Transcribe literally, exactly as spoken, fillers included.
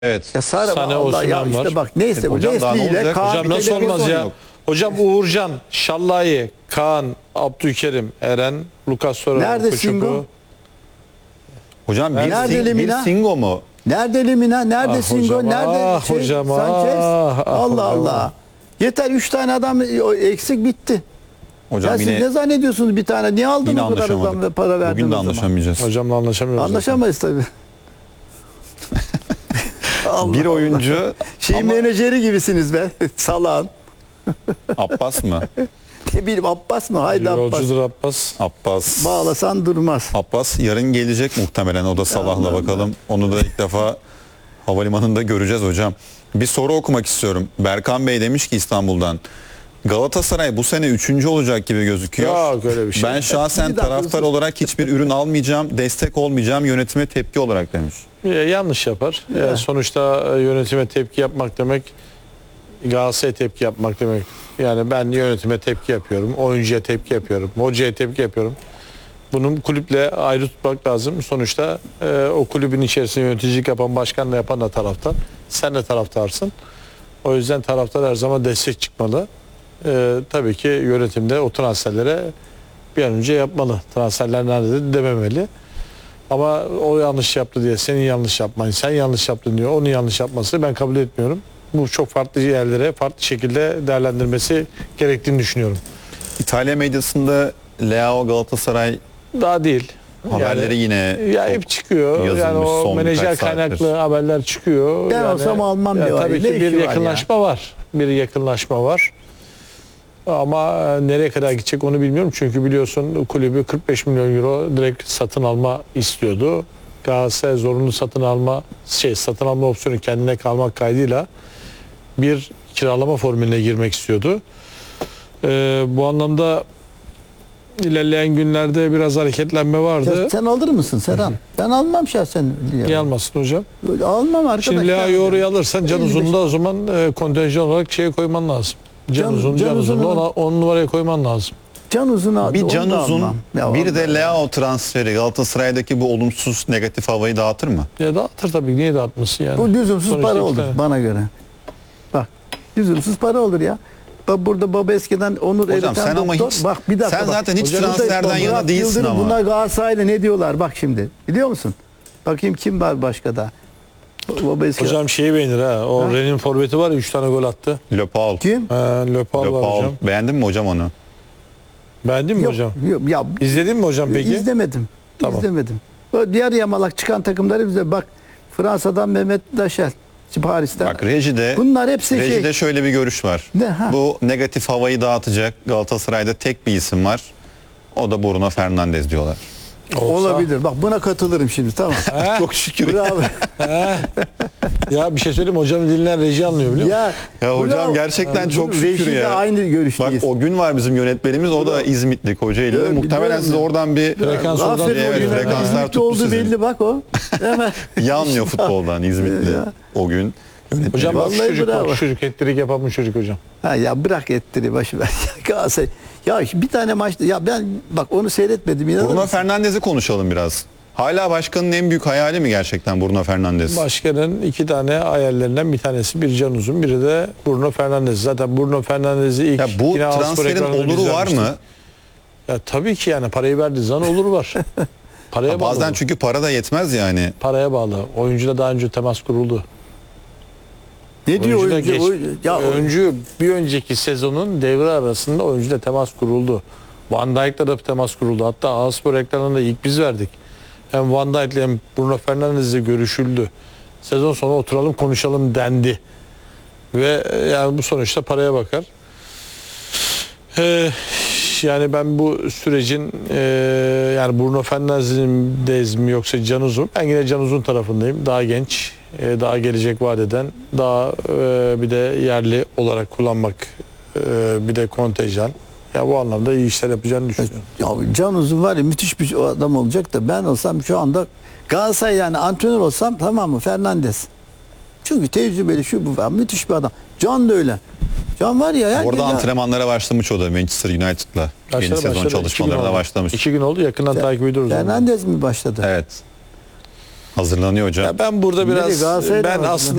Evet. Ya Sara Sane Allah ya Osman işte var. bak neyse E, bu hocam daha ne Nesli ile olacak? Kaan Hocam bir nasıl telefon olmaz ya? yok. Hocam Uğurcan, Şallayi, Kaan, Abdülkerim, Eren, Lucas Torreira, Nerede Koçuku. Singo? Hocam bir, Nerede sing, bir Lemina? Singo mu? Nerede Lemina? Nerede Ah Singo? hocam, Nerede ah şey, hocam, Sanchez? ah, ah Allah hocam. Allah. Yeter üç tane adam eksik bitti. Hocam Ya siz yine ne zannediyorsunuz bir tane? Niye aldınız yine bu kadar adam ve anlaşamadık. para verdiniz Bugün de o zaman? anlaşamayacağız. Hocamla anlaşamıyoruz. Anlaşamayız tabii. Allah Bir oyuncu Şey ama menajeri gibisiniz be. Salağın. Abbas mı? Ne bileyim Abbas mı? Haydi zaten. Abbas. Yolcudur Abbas. Abbas. Bağlasan durmaz. Abbas yarın gelecek muhtemelen, o da Salah'la Allah bakalım. Onu da ilk defa havalimanında göreceğiz hocam. Bir soru okumak istiyorum. Berkan Bey demiş ki İstanbul'dan, Galatasaray bu sene üçüncü olacak gibi gözüküyor. Yok öyle bir şey. Ben şahsen Bir dakika, taraftar sus. olarak hiçbir ürün almayacağım, destek olmayacağım, yönetime tepki olarak demiş. E, yanlış yapar. E, sonuçta e, yönetime tepki yapmak demek Galatasaray'a tepki yapmak demek. Yani ben yönetime tepki yapıyorum, oyuncuya tepki yapıyorum, hocaya tepki yapıyorum. Bunun kulüple ayrı tutmak lazım. Sonuçta e, o kulübün içerisinde yöneticilik yapan, başkanla yapan da taraftar. Sen de taraftarsın. O yüzden taraftar her zaman destek çıkmalı. E, tabii ki yönetimde o transferlere bir an önce yapmalı. Transferler nerede dememeli. Ama o yanlış yaptı diye senin yanlış yapman, sen yanlış yaptın diyor, onun yanlış yapması ben kabul etmiyorum. Bu çok farklı yerlere farklı şekilde değerlendirmesi gerektiğini düşünüyorum. İtalya medyasında Leao Galatasaray Daha değil. haberleri yine Ya hep çıkıyor. yazılmış Yani o son menajer birkaç saattir. kaynaklı haberler çıkıyor. Ben yani, olsam almam ya diyor. tabii Ne ki bir işi var yakınlaşma var. Bir yakınlaşma var. Ama nereye kadar gidecek onu bilmiyorum. Çünkü biliyorsun kulübü kırk beş milyon euro direkt satın alma istiyordu. Galatasaray zorunlu satın alma şey satın alma opsiyonu kendine kalmak kaydıyla bir kiralama formülüne girmek istiyordu. Ee, bu anlamda ilerleyen günlerde biraz hareketlenme vardı. Ya sen alır mısın Serhan? Ben almam şahsen. Niye almasın hocam? Böyle almam arkadaşlar. Şimdi Leao'yu oraya alırsan Can elli beş Uzun'da o zaman e, kontenjan olarak şeye koyman lazım. Can, Can- Uzun, Can Can Uzun'da Uzun'u- ona on numaraya koyman lazım. Can Uzun'a bir onu Can da Uzun, almam. Ya bir de vallahi. Leao transferi Galatasaray'daki bu olumsuz negatif havayı dağıtır mı? Ya dağıtır tabii. Niye dağıtmasın yani? Bu lüzumsuz Sonuçta para iki olur tane. bana göre. Bak lüzumsuz para olur ya. Bak burada baba eskiden Onur Hocam Eriten sen ama doktor. hiç- Bak bir dakika sen bak. zaten hiç Hocam, transferden Murat yana değilsin Yıldırım, ama. Bunlar Galatasaray'la ne diyorlar bak şimdi. Biliyor musun? Bakayım kim var başka da. Baba eski. Hocam şeyi beğenir ha. O Ha? Ren'in forveti var ya üç tane gol attı. Le Paul. Kim? Ha, Le Paul Le var Paul. hocam. Beğendin mi hocam onu? Beğendin mi Yok, hocam? yok, ya İzledin mi hocam peki? İzlemedim. Tamam. İzlemedim. O diğer yamalak çıkan takımları bize bak. Fransa'dan Mehmet Daşel. Paris'ten. Bak rejide, Bunlar hepsi rejide şey. şöyle bir görüş var. Ne, ha? Bu negatif havayı dağıtacak Galatasaray'da tek bir isim var. O da Bruno Fernandes diyorlar. Olsa- Olabilir. Bak buna katılırım şimdi tamam. Ha? Çok şükür. Bravo. Ha? Ya bir şey söyleyeyim mi? Hocam dilinden reji anlıyor biliyor musun? ya, Ya hocam bravo. gerçekten Bu çok şükür rejiyle ya. aynı Bak görüşteyiz. o gün var bizim yönetmenimiz, o da İzmitli Kocaeli. Evet, Muhtemelen biliyorum siz ya. oradan bir Frekans oradan- Aferin Evet, o güne. frekanslar İzmitli tuttu olduğu sizi. belli bak o. Hemen. yanmıyor futboldan İzmitli Ya. o gün. Yönetmeni Hocam var. bak şu Vallahi çocuk bravo. bak şu çocuk ettirik yapan bu çocuk hocam. Ha ya bırak ettiri başı ver. Galatasaray. Ya bir tane maçta ya ben bak onu seyretmedim. inanır Bruno mısın? Fernandes'i konuşalım biraz. Hala başkanın en büyük hayali mi gerçekten Bruno Fernandes? Başkanın iki tane hayallerinden bir tanesi bir Can Uzun, biri de Bruno Fernandes. Zaten Bruno Fernandes'i ilk Ya bu yine Avrupa transferin ekranında biz oluru var vermiştik. mı? Ya tabii ki yani parayı verdiği zaman olur var. Paraya bağlı. Bazen çünkü para da yetmez yani. Paraya bağlı. Oyuncuyla daha önce temas kuruldu. Ne diyor Oyuncuyla oyuncu? geç- Oy- ya o- oyuncu bir önceki sezonun devre arasında oyuncuyla temas kuruldu. Van Dijk'la da temas kuruldu. Hatta Ağustos ekranında ilk biz verdik. Hem Van Dijk'le hem Bruno Fernandes'le görüşüldü. Sezon sonu oturalım konuşalım dendi. Ve e, yani bu sonuçta paraya bakar. Ee, yani ben bu sürecin e, yani Bruno Fernandes'in mi yoksa Can Uzun, ben yine Can Uzun tarafındayım. Daha genç, e, daha gelecek vaat eden, daha e, bir de yerli olarak kullanmak, e, bir de kontenjan. Ya bu anlamda iyi işler yapacağını düşünüyorum. Ya Can Uzun var ya müthiş bir adam olacak da ben olsam şu anda Galatasaray yani antrenör olsam tamam mı Fernandes. Çünkü tecrübeli şu bu falan müthiş bir adam. Can da öyle. Can var ya. ya Orada ya- antrenmanlara başlamış o da Manchester United'la. Yeni Başladı, sezon başladı. İki gün çalışmalarına oldu. başlamış. İki gün oldu yakından takip ediyoruz. onu. Fernandes mi başladı? Evet. Hazırlanıyor hocam. Ya ben burada Nereye? biraz Galatasaray'da ben mı? aslında